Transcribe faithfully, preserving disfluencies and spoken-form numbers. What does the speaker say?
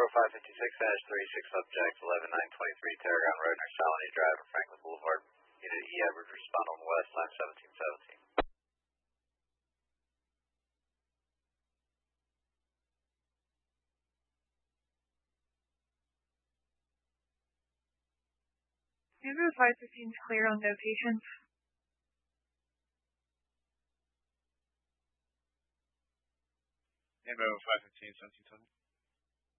five five six three six subject eleven nine twenty-three Tarragon Road near Colony Drive and Franklin Boulevard. Unit E Edwards respond on west, time seventeen seventeen. Andrew five fifteen is clear on no patients. Andrew five fifteen, seventeen twenty.